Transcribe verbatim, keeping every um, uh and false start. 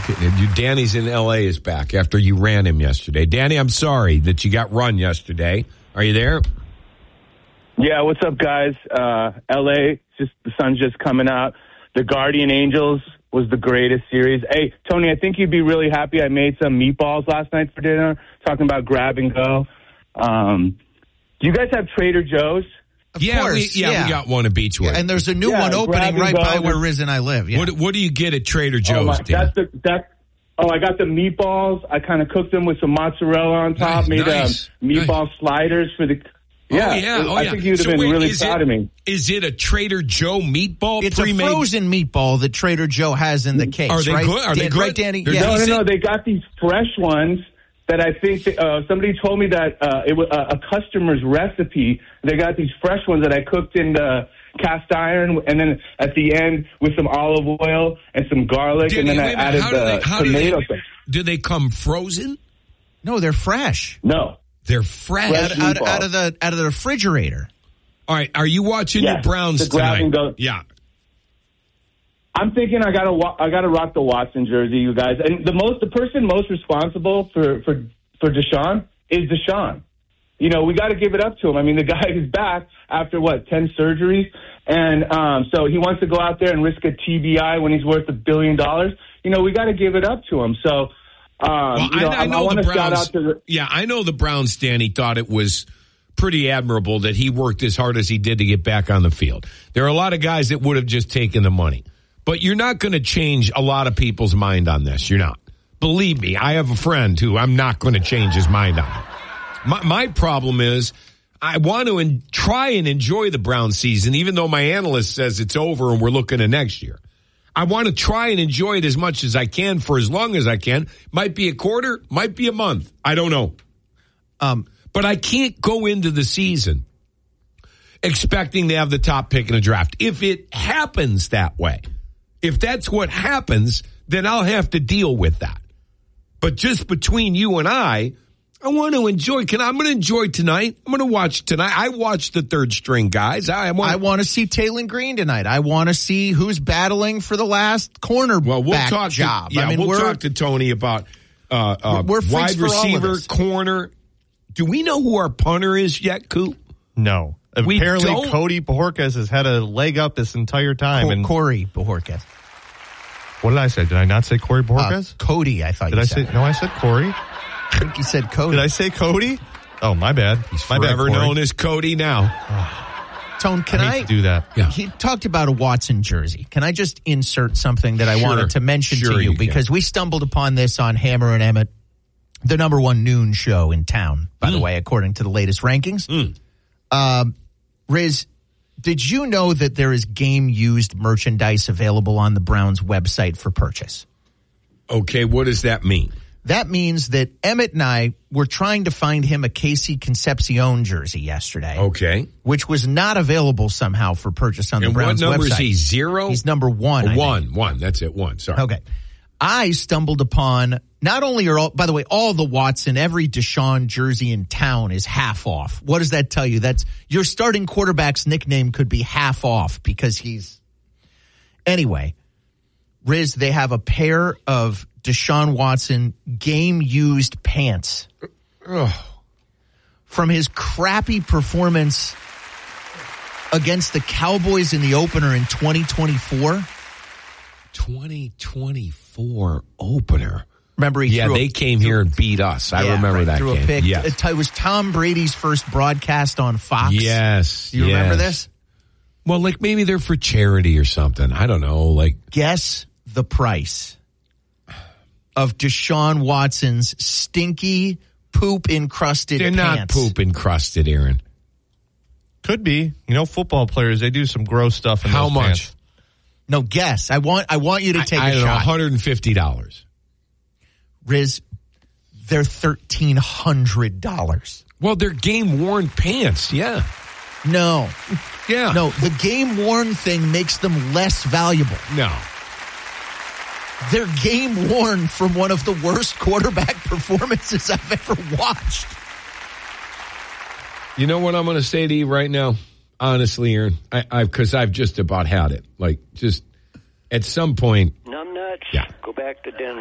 Okay, you, Danny's in L A is back after you ran him yesterday. Danny, I'm sorry that you got run yesterday. Are you there? Yeah, what's up, guys? Uh, L A, just the sun's just coming out. The Guardian Angels was the greatest series. Hey, Tony, I think you'd be really happy. I made some meatballs last night for dinner, talking about grab and go. Um, do you guys have Trader Joe's? Of yeah, course, we, yeah, yeah, we got one at Beechwood. Yeah, and there's a new yeah, one opening right by where Riz and I live. Yeah. What, what do you get at Trader Joe's, oh, my, Dan? that's the, that, oh, I got the meatballs. I kind of cooked them with some mozzarella on top, nice, made nice, um, meatball nice. sliders for the... Yeah, oh, yeah, oh, I yeah. think you'd have so been wait, really it, proud of me. Is it a Trader Joe meatball? It's pre-made? a frozen meatball that Trader Joe has in the case. Are they right? good? Are they Dan, good? Right, Danny? They're Yeah. No, no, no. They got these fresh ones that I think that, uh, somebody told me that uh, it was a, a customer's recipe. They got these fresh ones that I cooked in the cast iron, and then at the end with some olive oil and some garlic, Did and then they, I added how do the they, how tomato. Do they, do they come frozen? No, they're fresh. No. They're fresh. Fresh Out, out, meatballs. out of the out of the refrigerator. All right, are you watching Yes, your Browns the grab tonight? and go. Yeah. I'm thinking I gotta wa- I gotta rock the Watson jersey, you guys. And the most the person most responsible for for for Deshaun is Deshaun. You know, we got to give it up to him. I mean, the guy is back after what ten surgeries, and um, so he wants to go out there and risk a T B I when he's worth a billion dollars. You know, we got to give it up to him. So, um, Well, you know, I, I know I want the to shout Browns. out to the. Yeah, I know the Browns. Danny thought it was pretty admirable that he worked as hard as he did to get back on the field. There are a lot of guys that would have just taken the money, but you're not going to change a lot of people's mind on this. You're not. Believe me, I have a friend who I'm not going to change his mind on it. My, my problem is I want to en- try and enjoy the Browns season, even though my analyst says it's over and we're looking at next year. I want to try and enjoy it as much as I can for as long as I can. Might be a quarter, might be a month. I don't know. Um, but I can't go into the season expecting to have the top pick in the draft. If it happens that way, if that's what happens, then I'll have to deal with that. But just between you and I, I want to enjoy. Can I, I'm going to enjoy tonight. I'm going to watch tonight. I watched the third string guys. I want. I want to see Taylon Green tonight. I want to see who's battling for the last corner well, we'll back talk job. To, yeah, I mean, we'll we're, talk to Tony about uh, uh, we're wide for all of receiver, this. corner. Do we know who our punter is yet, Coop? No. We Apparently, don't? Cody Bojorquez has had a leg up this entire time. Co- and Corey Bojorquez. What did I say? Did I not say Corey Uh, Bojorquez? Cody, I thought did you I said. say? No, I said Corey. I think you said Cody. Did I say Cody? Oh, my bad. He's my forever bad, Corey. known as Cody now. Tone, can I I, hate to do that. Yeah. He talked about a Watson jersey. Can I just insert something that I Sure. wanted to mention Sure to you? you can. Because we stumbled upon this on Hammer and Emmett, the number one noon show in town, by Mm. the way, according to the latest rankings. Mm. Um, Riz, did you know that there is game-used merchandise available on the Browns website for purchase? Okay, what does that mean? That means that Emmett and I were trying to find him a Casey Concepcion jersey yesterday. Okay. Which was not available somehow for purchase on the And what Browns number website. is he? Zero? He's number one. I One. think. One. That's it. One. Sorry. Okay. I stumbled upon, not only are all, by the way, all the Watson, every Deshaun jersey in town is half off. What does that tell you? That's your starting quarterback's nickname could be half off because he's, anyway, Riz, they have a pair of Deshaun Watson game-used pants Ugh. from his crappy performance against the Cowboys in the opener in twenty twenty-four. twenty twenty-four opener. Remember, he Yeah, threw they a, came here and beat us. I yeah, remember right, that threw game. A pick. Yes. It, it was Tom Brady's first broadcast on Fox. Yes. Do you yes. remember this? Well, like maybe they're for charity or something. I don't know. Like, Guess the price of Deshaun Watson's stinky, poop-encrusted they're pants. not poop encrusted, Aaron. Could be. You know, football players, they do some gross stuff in How those much? pants. No, guess. I want I want you to take I, I a don't know, shot. one hundred fifty dollars. Riz, they're thirteen hundred dollars. Well, they're game-worn pants. Yeah. No. Yeah. No, the game-worn thing makes them less valuable. No. They're game-worn from one of the worst quarterback performances I've ever watched. You know what I'm going to say to you right now? Honestly, Aaron, I, I, because I've just about had it. Like, just at some point. Numbnuts, Yeah. go back to Denver.